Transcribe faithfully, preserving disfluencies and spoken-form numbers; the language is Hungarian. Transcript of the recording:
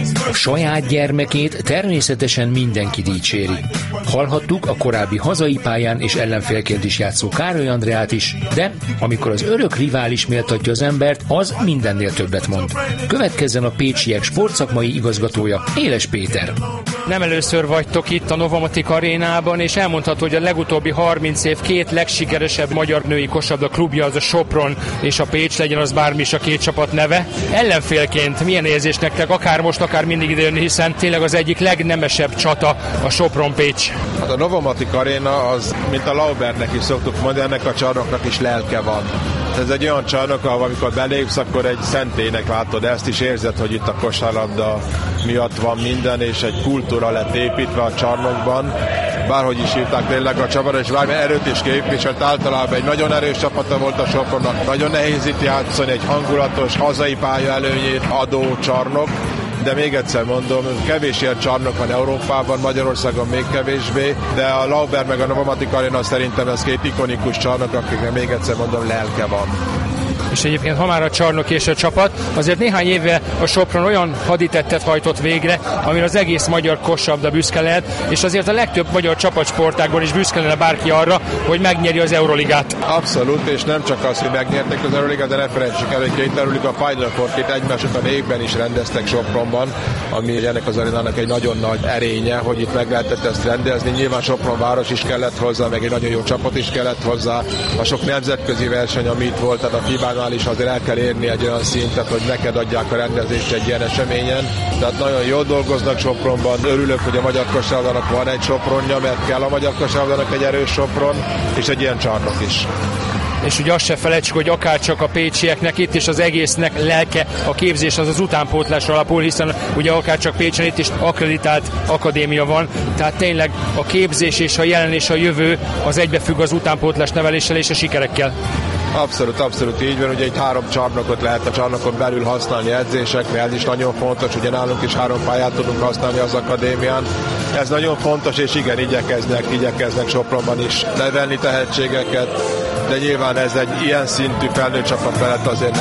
A saját gyermekét természetesen mindenki dicséri. Hallhattuk a korábbi hazai pályán és ellenfélként is játszó Károly Andreát is, de amikor az örök rivális méltatja az embert, az mindennél többet mond. Következzen a pécsiek sportszakmai igazgatója, Éles Péter. Nem először vagytok itt a Novomatic arénában, és elmondható, hogy a legutóbbi harminc év két legsikeresebb magyar női kosabda klubja az a Sopron és a Pécs, legyen az bármi is a két csapat neve. Ellenfélként milyen érzés nektek, akár most, akár mindig idejönni, hiszen tényleg az egyik legnemesebb csata a Sopron-Pécs. Hát a Novomatic aréna az, mint a Laubernek is szoktuk mondani, ennek a csarnoknak is lelke van. Ez egy olyan csarnok, ahol amikor belépsz, akkor egy szentélynek látod, ezt is érzed, hogy itt a kosárlabda miatt van minden, és egy kultúra lett építve a csarnokban. Bárhogy is hívták tényleg a csapat, és bármilyen erőt is képviselt, általában egy nagyon erős csapata volt a Sopronnak. Nagyon nehéz itt játszani, egy hangulatos, hazai pálya előnyét adó csarnok. De még egyszer mondom, kevés ilyen csarnok van Európában, Magyarországon még kevésbé, de a Lauber meg a Novomatic Arena szerintem ez két ikonikus csarnok, akiknek még egyszer mondom, lelke van. És egyébként, ha már a csarnok és a csapat, azért néhány éve a Sopron olyan haditettet hajtott végre, amire az egész magyar kosabda büszke lehet, és azért a legtöbb magyar csapatsportágban is büszke lenne bárki arra, hogy megnyeri az Euroligát. Abszolút, és nem csak az, hogy megnyerték az Euroligát, de ne felejtsük el, hogy két Euroliga Final Four-két egymás után évben is rendeztek Sopronban, ami ennek az arénának egy nagyon nagy erénye, hogy itt meg lehetett ezt rendezni. Nyilván Sopron város is kellett hozzá, meg egy nagyon jó csapat is kellett hozzá. A sok nemzetközi verseny, ami itt volt, tehát a fibánál is azért el kell érni egy olyan szintet, hogy neked adják a rendezést egy ilyen eseményen. Tehát nagyon jól dolgoznak Sopronban. Örülök, hogy a magyar kosárlabdának van egy Sopronja, mert kell a magyar kosárlabdának egy erős Sopron, és egy ilyen csarnok is. És ugye azt se felejtsük, hogy akárcsak a pécsieknek itt is az egésznek lelke, a képzés az az utánpótlásra alapul, hiszen ugye akárcsak Pécsen itt is akkreditált akadémia van, tehát tényleg a képzés és a jelen és a jövő az egybefügg az utánpótlás neveléssel és a sikerekkel. Abszolút, abszolút így van, ugye egy három csarnokot lehet a csarnokon belül használni edzésekre, ez is nagyon fontos, ugye nálunk is három pályát tudunk használni az akadémián. Ez nagyon fontos, és igen, igyekeznek, igyekeznek Sopronban is nevelni tehetségeket, de nyilván ez egy ilyen szintű felnőtt csapat felett azért